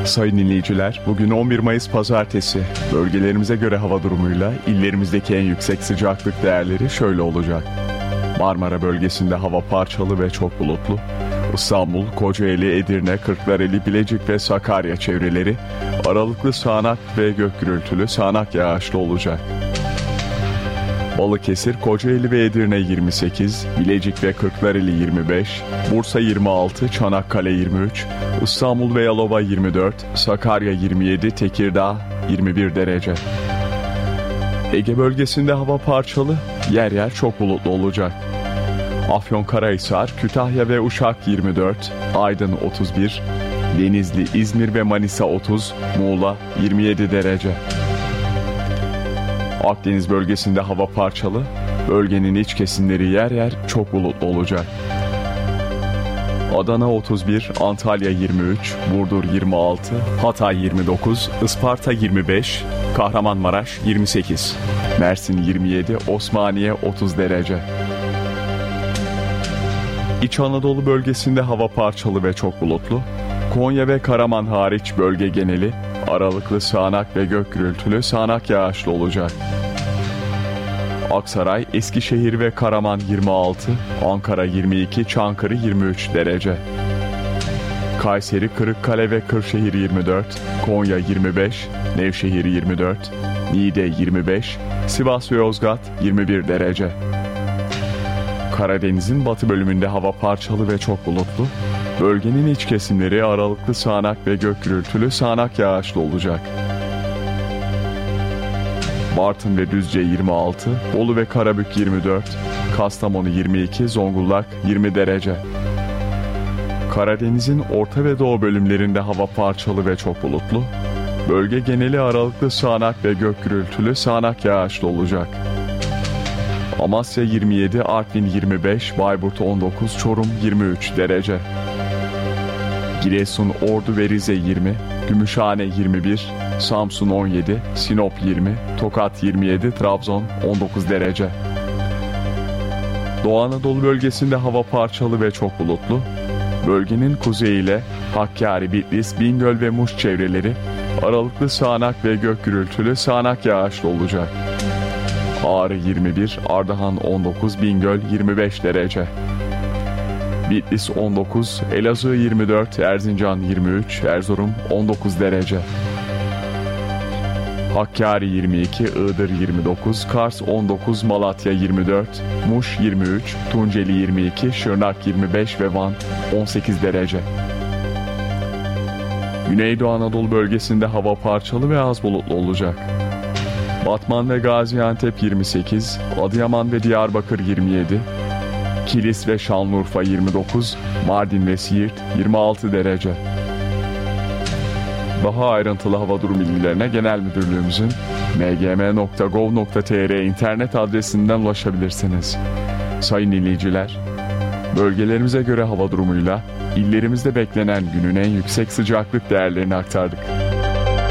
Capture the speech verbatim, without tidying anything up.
Sayın dinleyiciler, bugün on bir Mayıs Pazartesi. Bölgelerimize göre hava durumuyla illerimizdeki en yüksek sıcaklık değerleri şöyle olacak. Marmara bölgesinde hava parçalı ve çok bulutlu. İstanbul, Kocaeli, Edirne, Kırklareli, Bilecik ve Sakarya çevreleri aralıklı sağanak ve gök gürültülü sağanak yağışlı olacak. Balıkesir, Kocaeli ve Edirne yirmi sekiz, Bilecik ve Kırklareli yirmi beş, Bursa yirmi altı, Çanakkale yirmi üç, İstanbul ve Yalova yirmi dört, Sakarya yirmi yedi, Tekirdağ yirmi bir derece. Ege bölgesinde hava parçalı, yer yer çok bulutlu olacak. Afyonkarahisar, Kütahya ve Uşak yirmi dört, Aydın otuz bir, Denizli, İzmir ve Manisa otuz, Muğla yirmi yedi derece. Akdeniz bölgesinde hava parçalı, bölgenin iç kesimleri yer yer çok bulutlu olacak. Adana otuz bir, Antalya yirmi üç, Burdur yirmi altı, Hatay yirmi dokuz, Isparta yirmi beş, Kahramanmaraş yirmi sekiz, Mersin yirmi yedi, Osmaniye otuz derece. İç Anadolu bölgesinde hava parçalı ve çok bulutlu. Konya ve Karaman hariç bölge geneli aralıklı sağanak ve gök gürültülü sağanak yağışlı olacak. Aksaray, Eskişehir ve Karaman yirmi altı, Ankara yirmi iki, Çankırı yirmi üç derece. Kayseri, Kırıkkale ve Kırşehir yirmi dört, Konya yirmi beş, Nevşehir yirmi dört, Niğde yirmi beş, Sivas ve Yozgat yirmi bir derece. Karadeniz'in batı bölümünde hava parçalı ve çok bulutlu. Bölgenin iç kesimleri aralıklı sağanak ve gök gürültülü sağanak yağışlı olacak. Bartın ve Düzce yirmi altı, Bolu ve Karabük yirmi dört, Kastamonu yirmi iki, Zonguldak yirmi derece. Karadeniz'in orta ve doğu bölümlerinde hava parçalı ve çok bulutlu. Bölge geneli aralıklı sağanak ve gök gürültülü sağanak yağışlı olacak. Amasya yirmi yedi, Artvin yirmi beş, Bayburt on dokuz, Çorum yirmi üç derece. Giresun, Ordu ve Rize yirmi, Gümüşhane yirmi bir, Samsun on yedi, Sinop yirmi, Tokat yirmi yedi, Trabzon on dokuz derece. Doğu Anadolu bölgesinde hava parçalı ve çok bulutlu. Bölgenin kuzeyiyle Hakkari, Bitlis, Bingöl ve Muş çevreleri aralıklı sağanak ve gök gürültülü sağanak yağışlı olacak. Ağrı yirmi bir, Ardahan on dokuz, Bingöl yirmi beş derece. Bitlis on dokuz, Elazığ yirmi dört, Erzincan yirmi üç, Erzurum on dokuz derece. Hakkari yirmi iki, Iğdır yirmi dokuz, Kars on dokuz, Malatya yirmi dört, Muş yirmi üç, Tunceli yirmi iki, Şırnak yirmi beş ve Van on sekiz derece. Güneydoğu Anadolu bölgesinde hava parçalı ve az bulutlu olacak. Batman ve Gaziantep yirmi sekiz, Adıyaman ve Diyarbakır yirmi yedi, Kilis ve Şanlıurfa yirmi dokuz, Mardin ve Siirt yirmi altı derece. Daha ayrıntılı hava durum bilgilerine Genel Müdürlüğümüzün m g m nokta gov nokta t r internet adresinden ulaşabilirsiniz. Sayın dinleyiciler, bölgelerimize göre hava durumuyla illerimizde beklenen günün en yüksek sıcaklık değerlerini aktardık.